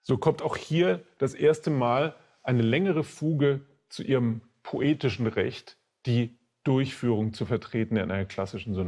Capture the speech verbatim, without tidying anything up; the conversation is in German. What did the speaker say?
So kommt auch hier das erste Mal eine längere Fuge zu ihrem poetischen Recht, die Durchführung zu vertreten in einer klassischen Sonate.